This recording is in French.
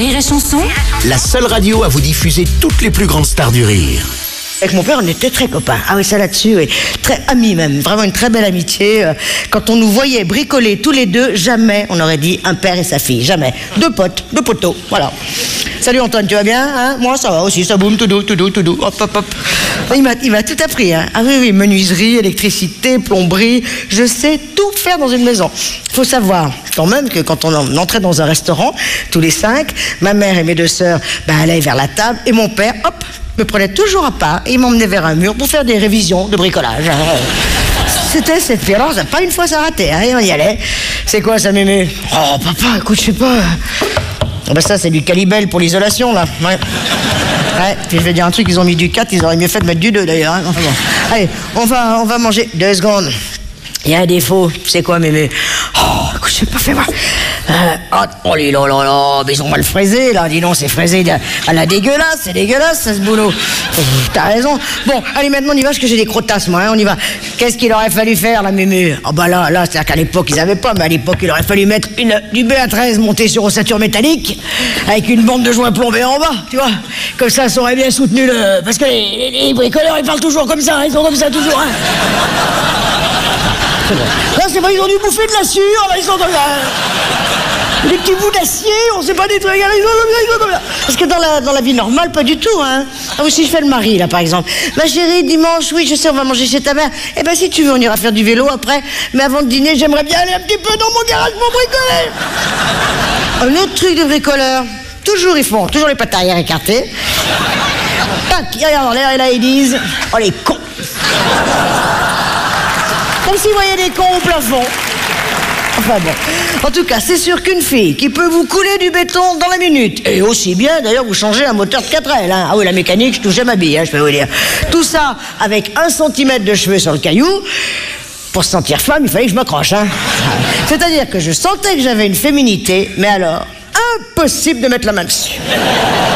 Rire et Chanson, La seule radio à vous diffuser toutes les plus grandes stars du rire. Avec mon père, on était très copains. Ah oui, ça là-dessus, oui. Très amis même. Vraiment une très belle amitié. Quand on nous voyait bricoler tous les deux, jamais on aurait dit un père et sa fille. Jamais. Deux potes, deux poteaux. Voilà. Salut Antoine, tu vas bien, hein? Moi, ça va aussi. Ça boum, tout doux. Hop, hop, hop. Il m'a tout appris, hein. Ah oui, menuiserie, électricité, plomberie. Je sais tout faire dans une maison. Faut savoir quand même que quand on entrait dans un restaurant, tous les 5, ma mère et mes 2 sœurs allaient vers la table et mon père, hop, me prenait toujours à part et il m'emmenait vers un mur pour faire des révisions de bricolage. C'était cette violence, pas une fois ça ratait, hein, et on y allait. C'est quoi ça, mémé? Oh, papa, écoute, je sais pas. Ah ben ça, c'est du Calibel pour l'isolation, là. Ouais. Ouais, puis je vais dire un truc, ils ont mis du 4, ils auraient mieux fait de mettre du 2, d'ailleurs. Hein. Enfin bon. Allez, on va manger. 2 secondes. Il y a un défaut, c'est quoi, mémé? Oh, écoute, je sais pas, fais voir. Oh là, mais ils ont mal fraisé, là. Dis donc, c'est fraisé à la dégueulasse, c'est dégueulasse, ça, ce boulot. T'as raison. Bon, allez, maintenant, on y va, parce que j'ai des crottasses, moi, hein, on y va. Qu'est-ce qu'il aurait fallu faire, la mémé? Oh, bah là, c'est-à-dire qu'à l'époque, ils avaient pas, mais à l'époque, il aurait fallu mettre du BA13 monté sur ossature métallique, avec une bande de joints plombés en bas, tu vois. Comme ça aurait bien soutenu le... Parce que les bricoleurs, ils parlent toujours comme ça, ils sont comme ça, toujours, hein. Là, c'est vrai, ils ont dû bouffer de la sueur, là, ils sont comme ça. Des petits bouts d'acier, on sait pas des trucs, ils sont comme ça. Parce que dans la vie normale, pas du tout, hein. Ah oui, si je fais le mari, là, par exemple. Ma chérie, dimanche, oui, je sais, on va manger chez ta mère. Eh ben, si tu veux, on ira faire du vélo après. Mais avant de dîner, j'aimerais bien aller un petit peu dans mon garage pour bricoler. Un autre truc de bricoleur. Toujours, ils font, toujours les pattes arrière écartées. Tac, ils regardent en l'air et là, ils disent, oh, les cons. Comme s'ils voyaient des cons au plafond. Enfin bon. En tout cas, c'est sûr qu'une fille qui peut vous couler du béton dans la minute, et aussi bien, d'ailleurs, vous changez un moteur de 4L. Hein. Ah oui, la mécanique, je touchais ma bille, hein, je peux vous dire. Tout ça avec 1 centimètre de cheveux sur le caillou. Pour se sentir femme, il fallait que je m'accroche. Hein. C'est-à-dire que je sentais que j'avais une féminité, mais alors, impossible de mettre la main dessus.